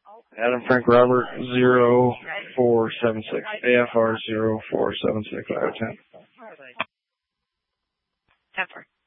Adam Frank Robert 0476. AFR 0476 out of 10. 10-4.